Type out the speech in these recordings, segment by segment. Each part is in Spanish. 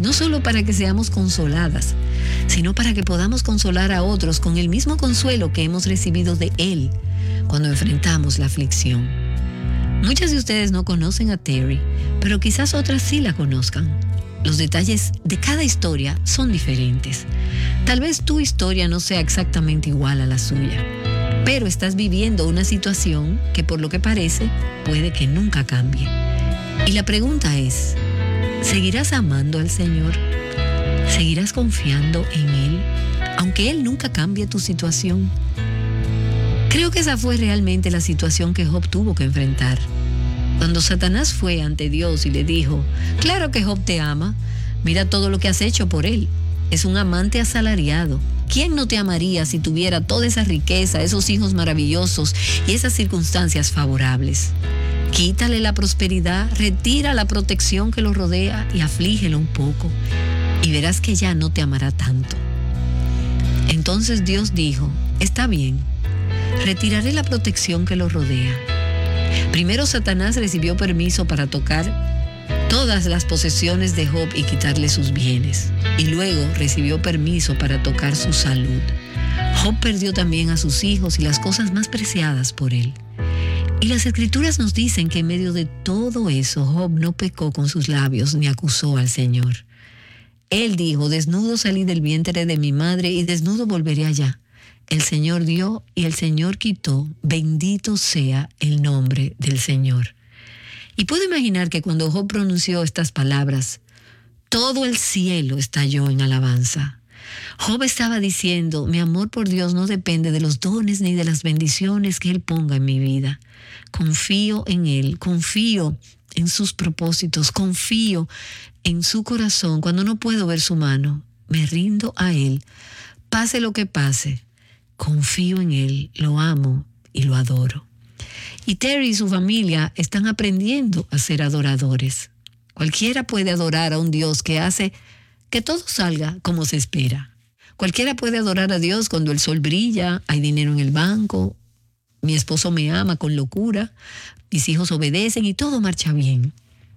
no solo para que seamos consoladas, sino para que podamos consolar a otros con el mismo consuelo que hemos recibido de Él cuando enfrentamos la aflicción. Muchas de ustedes no conocen a Terry, pero quizás otras sí la conozcan. Los detalles de cada historia son diferentes. Tal vez tu historia no sea exactamente igual a la suya, pero estás viviendo una situación que, por lo que parece, puede que nunca cambie. Y la pregunta es, ¿seguirás amando al Señor? ¿Seguirás confiando en Él, aunque Él nunca cambie tu situación? Creo que esa fue realmente la situación que Job tuvo que enfrentar. Cuando Satanás fue ante Dios y le dijo, claro que Job te ama, mira todo lo que has hecho por él. Es un amante asalariado. ¿Quién no te amaría si tuviera toda esa riqueza, esos hijos maravillosos y esas circunstancias favorables? Quítale la prosperidad, retira la protección que lo rodea y aflígelo un poco, y verás que ya no te amará tanto. Entonces Dios dijo, está bien, retiraré la protección que lo rodea. Primero Satanás recibió permiso para tocar todas las posesiones de Job y quitarle sus bienes. Y luego recibió permiso para tocar su salud. Job perdió también a sus hijos y las cosas más preciadas por él. Y las Escrituras nos dicen que en medio de todo eso, Job no pecó con sus labios ni acusó al Señor. Él dijo, desnudo salí del vientre de mi madre y desnudo volveré allá. El Señor dio y el Señor quitó, bendito sea el nombre del Señor. Y puedo imaginar que cuando Job pronunció estas palabras, todo el cielo estalló en alabanza. Job estaba diciendo, mi amor por Dios no depende de los dones ni de las bendiciones que Él ponga en mi vida. Confío en Él, confío en sus propósitos, confío en su corazón. Cuando no puedo ver su mano, me rindo a Él. Pase lo que pase, confío en Él, lo amo y lo adoro. Y Terry y su familia están aprendiendo a ser adoradores. Cualquiera puede adorar a un Dios que hace que todo salga como se espera. Cualquiera puede adorar a Dios cuando el sol brilla, hay dinero en el banco, mi esposo me ama con locura, mis hijos obedecen y todo marcha bien.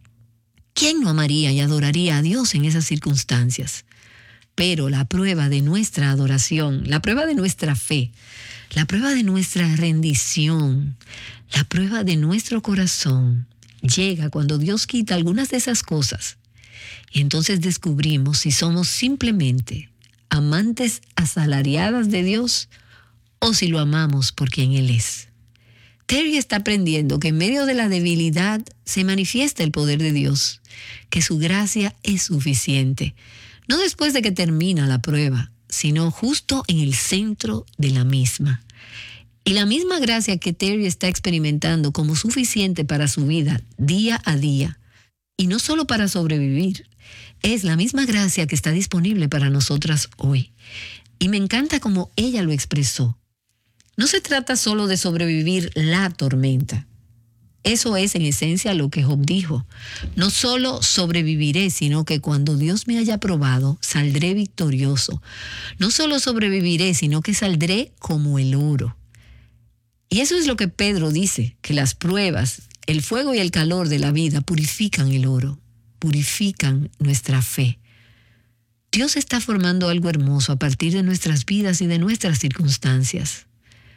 ¿Quién no amaría y adoraría a Dios en esas circunstancias? Pero la prueba de nuestra adoración, la prueba de nuestra fe, la prueba de nuestra rendición, la prueba de nuestro corazón llega cuando Dios quita algunas de esas cosas. Y entonces descubrimos si somos simplemente amantes asalariadas de Dios o si lo amamos por quien Él es. Terry está aprendiendo que en medio de la debilidad se manifiesta el poder de Dios, que su gracia es suficiente, no después de que termina la prueba, sino justo en el centro de la misma. Y la misma gracia que Terry está experimentando como suficiente para su vida día a día, y no solo para sobrevivir, es la misma gracia que está disponible para nosotras hoy. Y me encanta cómo ella lo expresó. No se trata solo de sobrevivir la tormenta. Eso es en esencia lo que Job dijo. No solo sobreviviré, sino que cuando Dios me haya probado, saldré victorioso. No solo sobreviviré, sino que saldré como el oro. Y eso es lo que Pedro dice, que las pruebas, el fuego y el calor de la vida purifican el oro, purifican nuestra fe. Dios está formando algo hermoso a partir de nuestras vidas y de nuestras circunstancias.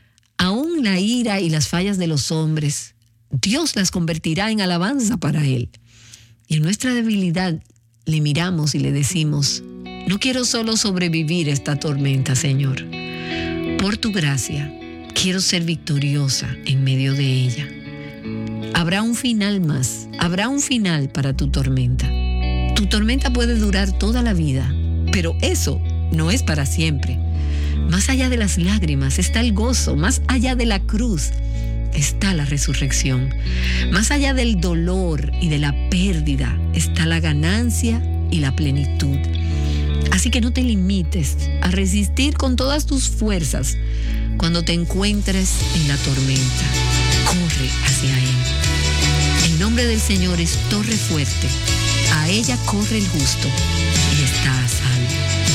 Aún la ira y las fallas de los hombres, Dios las convertirá en alabanza para Él. Y en nuestra debilidad le miramos y le decimos, no quiero solo sobrevivir esta tormenta, Señor. Por tu gracia, quiero ser victoriosa en medio de ella. Habrá un final más, habrá un final para tu tormenta. Tu tormenta puede durar toda la vida, pero eso no es para siempre. Más allá de las lágrimas está el gozo, más allá de la cruz está la resurrección. Más allá del dolor y de la pérdida está la ganancia y la plenitud. Así que no te limites a resistir con todas tus fuerzas cuando te encuentres en la tormenta. Corre hacia Él. El nombre del Señor es torre fuerte. A ella corre el justo y está a salvo.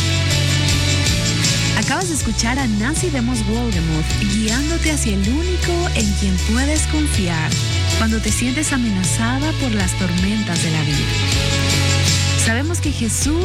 Acabas de escuchar a Nancy DeMoss Wolgemuth guiándote hacia el único en quien puedes confiar cuando te sientes amenazada por las tormentas de la vida. Sabemos que Jesús